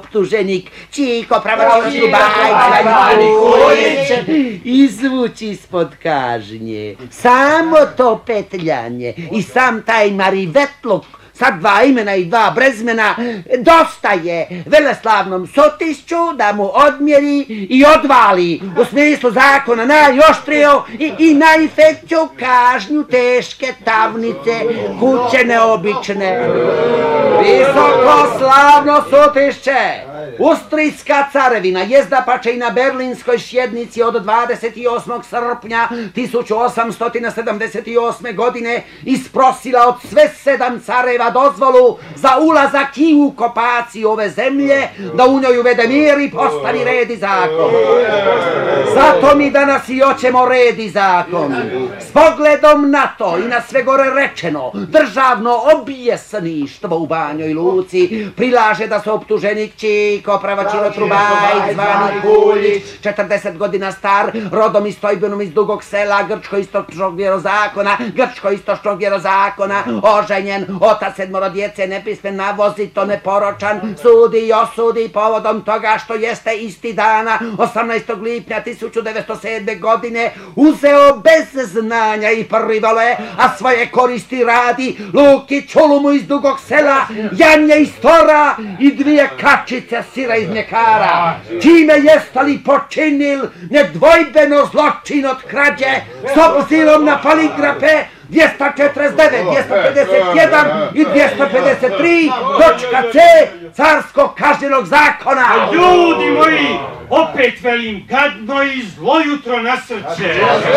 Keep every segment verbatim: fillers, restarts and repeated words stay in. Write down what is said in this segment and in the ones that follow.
optuženik Čiko Pravačilo Trubajić izvući ispod kažnje. Samo to petljanje i sam taj marivetluk sa dva imena i dva brezmena dosta je veleslavnom Sotišću da mu odmjeri i odvali u smislu zakona najoštriju i, i najfeću kažnju teške tavnice, kuće neobične. Visokoslavno Sotišće, Ustrijska carevina jezda pače i na berlinskoj šjednici od dvadeset osmog srpnja tisuću osamsto sedamdeset osme. godine isprosila od sve sedam careva dozvolu za ulazak i u okupaciju ove zemlje, da u njoj uvede mir i postavi red i zakon. Zato mi danas i hoćemo red i zakon. S pogledom na to i na sve gore rečeno, državno objesništvo u Banjoj Luci prilaže da se optuženik Čiko Pravačilo Trubajić zvani Kuljić, četrdeset godina star, rodom i stojbenom iz Dugog Sela, grčko-istočnog vjerozakona, grčko-istočnog vjerozakona, oženjen, otac sedmoro djece, nepismen, navozito, neporočan, sudi i osudi povodom toga što jeste isti dana, osamnaestog lipnja tisuću devetsto sedme. godine, uzeo bez znanja i privole, a svoje koristi radi, luk i čulumu iz Dugog Sela, janje iz tora i dvije kačice sira iz mljekara, čime jeste li počinil nedvojbeno zločin od krađe s obzirom na poligrafe dvjesto četrdeset devet, dvjesto pedeset jedan i dvjesto pedeset tri točka c carskog kažnjenog zakona. Ljudi moji, opet velim gadno i zlo jutro na srce.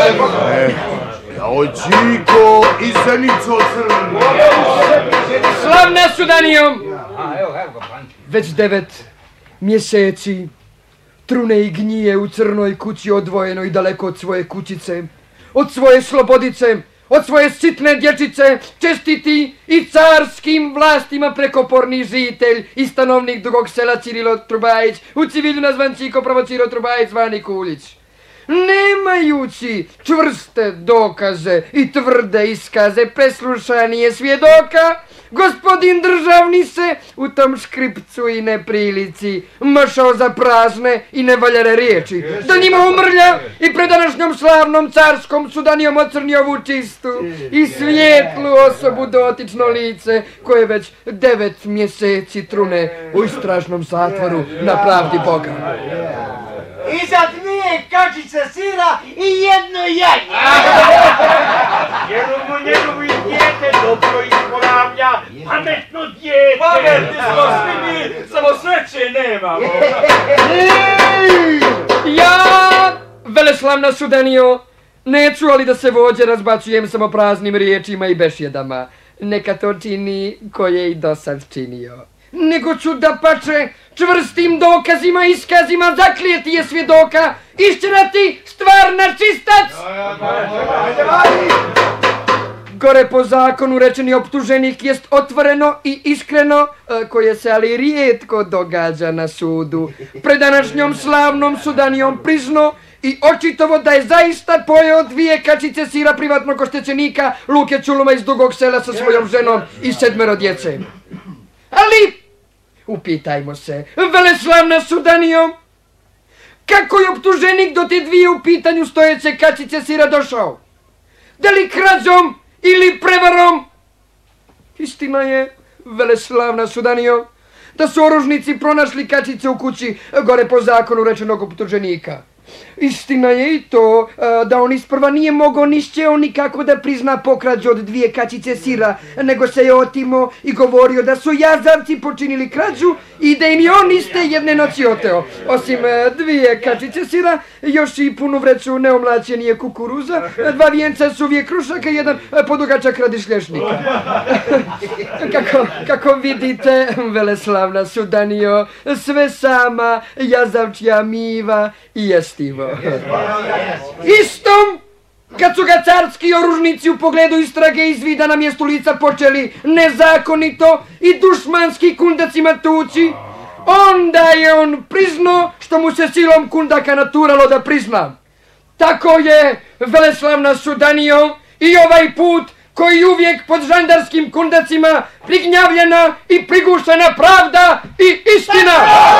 Jao Čiko i Zenico crno. Slavna Sudanijom! Već devet mjeseci trune i gnije u crnoj kući odvojeno i daleko od svoje kućice, od svoje slobodice, od svoje sitne dječice, čestiti i carskim vlastima prekoporni žitelj i stanovnik Dugog Sela Cirilo Trubajić, u civilju nazvan Čiko Pravačilo Trubajić zvani Kuljić. Nemajući čvrste dokaze i tvrde iskaze preslušanije svjedoka, gospodin državni se u tom škripcu i neprilici mašao za prazne i nevaljare riječi, da njima umrlja i pred današnjom slavnom carskom Sudanijom ocrnio ovu čistu i svijetlu osobu dotično lice koje već devet mjeseci trune u istražnom zatvoru na pravdi Boga. Iza dvije kačice sira i jedno jaje. Jer mu njegovu dijete dobro isporavlja, pametno dijete. Pametni smo svi mi, samo sreće nemamo. Ja, veleslavna Sudanijo, neću ali da se vođe razbacujem samo praznim riječima i bešjedama. Neka to čini ko je i dosad činio. Nego ću da pače čvrstim dokazima i iskazima zaklijeti je svjedoka, išćerati stvar na čistac. Gore po zakonu rečeni optuženik jest otvoreno i iskreno, koje se ali rijetko događa na sudu, pred današnjom slavnom Sudanijom prizno i očitovo da je zaista pojeo dvije kačice sira privatnog oštećenika Luke Čuluma iz Dugog Sela sa svojom ženom i sedmero djece. Ali, upitajmo se, veleslavna Sudanijo, kako je optuženik do te dvije u pitanju stojeće kačice sira došao? Da li krađom ili prevarom? Istina je, veleslavna Sudanijo, da su oružnici pronašli kačice u kući gore po zakonu rečenog optuženika. Istina je i to da on isprva nije mogao nišćeo nikako da prizna pokrađu od dvije kačice sira, nego se je otimo i govorio da su jazavci počinili krađu i da im je on iste jedne noći oteo. Osim dvije kačice sira, još i punu vreću neomlaćenije kukuruza, dva vijenca suvije krušaka i jedan podugačak radišlješnika. Kako, kako vidite, veleslavna Sudanijo, sve sama jazavčja miva i jestivo. Istom, kad su ga carski oružnici u pogledu istrage izvida na mjestu lica počeli nezakonito i dušmanski kundacima tući, onda je on priznao što mu se silom kundaka naturalo da prizna. Tako je, veleslavna Sudanijo, i ovaj put koji uvijek pod žandarskim kundacima prignjavljena i prigušena pravda i istina.